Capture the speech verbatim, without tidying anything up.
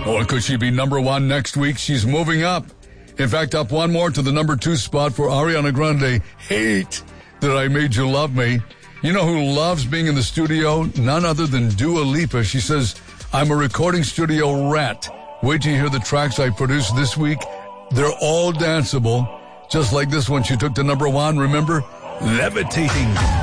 Or could she be number one next week? She's moving up. In fact, up one more to the number two spot for Ariana Grande. Hate That I Made You Love Me. You know who loves being in the studio? None other than Dua Lipa. She says, I'm a recording studio rat. Wait till you hear the tracks I produced this week. They're all danceable. Just like this one she took to number one, remember? Levitating.